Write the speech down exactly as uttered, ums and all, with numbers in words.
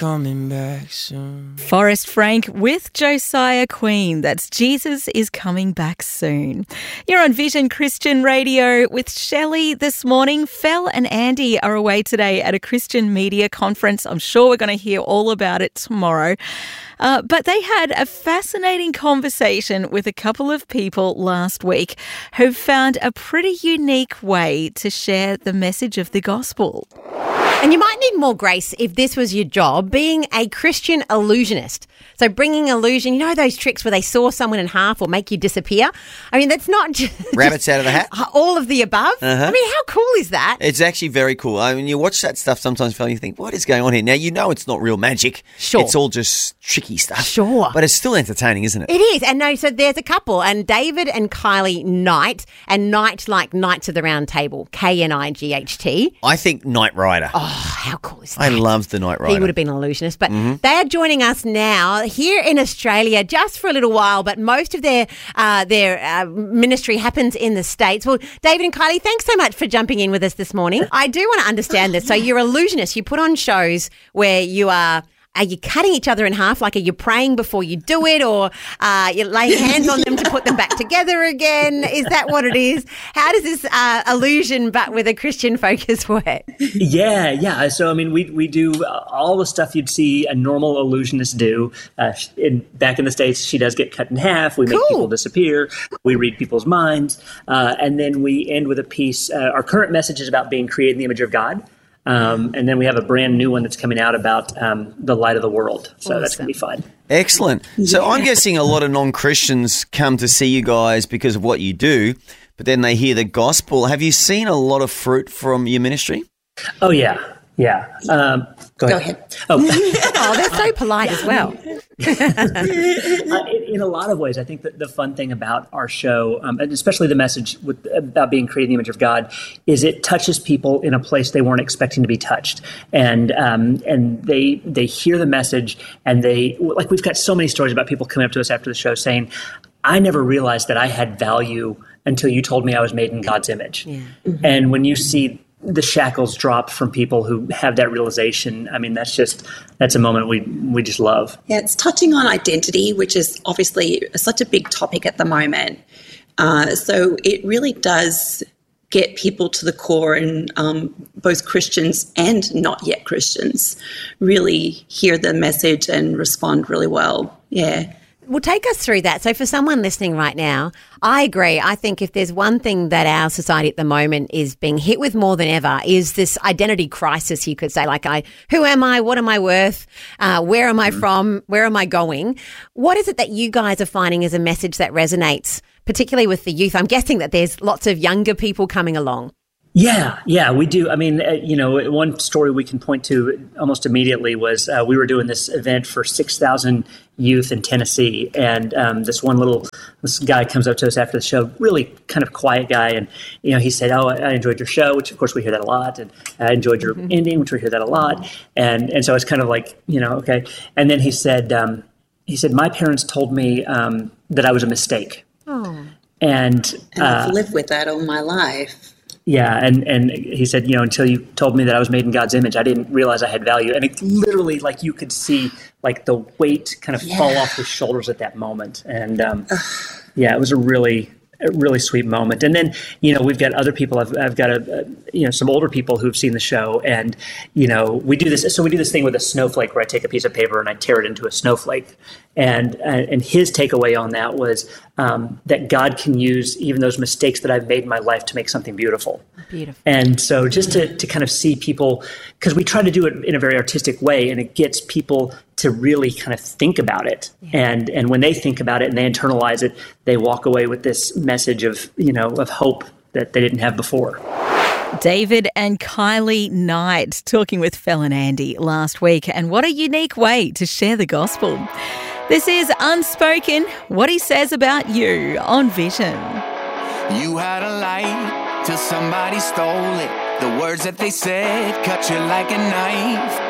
coming back soon. Forrest Frank with Josiah Queen. That's Jesus is coming back soon. You're on Vision Christian Radio with Shelley this morning. Fel and Andy are away today at a Christian media conference. I'm sure we're going to hear all about it tomorrow. Uh, but they had a fascinating conversation with a couple of people last week who found a pretty unique way to share the message of the gospel. And you might need more grace if this was your job, being a Christian illusionist. So bringing illusion, you know those tricks where they saw someone in half or make you disappear? I mean, that's not just... Rabbits out of the hat? All of the above? Uh-huh. I mean, how cool is that? It's actually very cool. I mean, you watch that stuff sometimes, Phil, and you think, what is going on here? Now, you know it's not real magic. Sure. It's all just tricky stuff. Sure. But it's still entertaining, isn't it? It is. And no, so there's a couple, and David and Kylie Knight, and Knight like Knights of the Round Table, K N I G H T. I think Knight Rider. Oh, how cool is that? I love the Knight Rider. He would have been an illusionist. But Mm-hmm. they are joining us now here in Australia just for a little while, but most of their uh, their uh, ministry happens in the States. Well, David and Kylie, thanks so much for jumping in with us this morning. I do want to understand this. So you're illusionists. You put on shows where you are... Are you cutting each other in half? Like, are you praying before you do it, or uh, you lay hands on them to put them back together again? Is that what it is? How does this uh, illusion, but with a Christian focus, work? Yeah, yeah. So, I mean, we we do all the stuff you'd see a normal illusionist do. Uh, in, back in the States, she does get cut in half. We make Cool. people disappear. We read people's minds. Uh, and then we end with a piece. Uh, our current message is about being created in the image of God. Um, and then we have a brand new one that's coming out about um, the light of the world. So Awesome. that's going to be fun. Excellent. So I'm guessing a lot of non-Christians come to see you guys because of what you do, but then they hear the gospel. Have you seen a lot of fruit from your ministry? Oh, yeah. Yeah. Um, go, Go ahead. ahead. Oh. Oh, they're so polite as well. Uh, in, in a lot of ways, I think that the fun thing about our show, um, and especially the message with, about being created in the image of God, is it touches people in a place they weren't expecting to be touched, and um, and they they hear the message, and they like we've got so many stories about people coming up to us after the show saying, "I never realized that I had value until you told me I was made in God's image," Yeah. mm-hmm. And when you see the shackles drop from people who have that realization, I mean, that's just, that's a moment we we just love. Yeah, it's touching on identity, which is obviously such a big topic at the moment. Uh, so it really does get people to the core, and um, both Christians and not yet Christians really hear the message and respond really well. Yeah. Well, take us through that. So for someone listening right now, I agree. I think if there's one thing that our society at the moment is being hit with more than ever is this identity crisis, you could say, like, I, who am I? What am I worth? Uh, where am I from? Where am I going? What is it that you guys are finding as a message that resonates, particularly with the youth? I'm guessing that there's lots of younger people coming along. Yeah, yeah, we do. I mean, uh, you know, one story we can point to almost immediately was uh, we were doing this event for six thousand youth in Tennessee. And um, this one little this guy comes up to us after the show, really kind of quiet guy. And, you know, he said, oh, I, I enjoyed your show, which, of course, we hear that a lot. And I enjoyed your mm-hmm. ending, which we hear that a lot. And and so it's kind of like, you know, okay. And then he said, um, he said, my parents told me um, that I was a mistake. Oh. And, and uh, I've lived with that all my life. Yeah, and, and he said, you know, until you told me that I was made in God's image, I didn't realize I had value. And it literally, like, you could see, like, the weight kind of yeah. fall off his shoulders at that moment. And, um, yeah, it was a really, a really sweet moment. And then, you know, we've got other people. I've, I've got, a, a, you know, some older people who've seen the show. And, you know, we do this. So we do this thing with a snowflake where I take a piece of paper and I tear it into a snowflake. And and his takeaway on that was um, that God can use even those mistakes that I've made in my life to make something beautiful. Beautiful. And so just to, to kind of see people, because we try to do it in a very artistic way, and it gets people to really kind of think about it. Yeah. And and when they think about it and they internalize it, they walk away with this message of, you know, of hope that they didn't have before. David and Kylie Knight talking with Fel and Andy last week. And what a unique way to share the gospel. This is Unspoken, what he says about you on Vision. You had a light till somebody stole it. The words that they said cut you like a knife.